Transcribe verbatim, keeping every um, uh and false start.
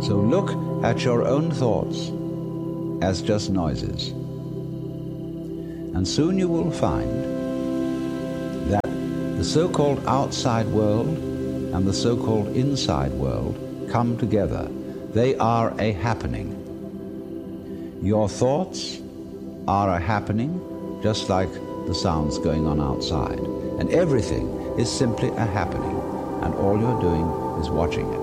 So look at your own thoughts as just noises. And soon you will find that the so-called outside world and the so-called inside world come together. They are a happening. Your thoughts are a happening, just like the sounds going on outside. And everything is simply a happening, and all you're doing is watching it.